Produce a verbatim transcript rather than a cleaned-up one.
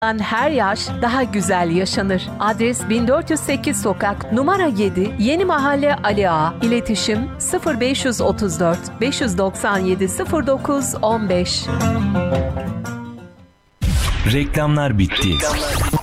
Her yaş daha güzel yaşanır. Adres bin dört yüz sekiz Sokak, numara yedi, Yeni Mahalle, Ali Ağa. İletişim sıfır beş üç dört beş doksan yedi sıfır dokuz on beş. Reklamlar bitti. Reklamlar.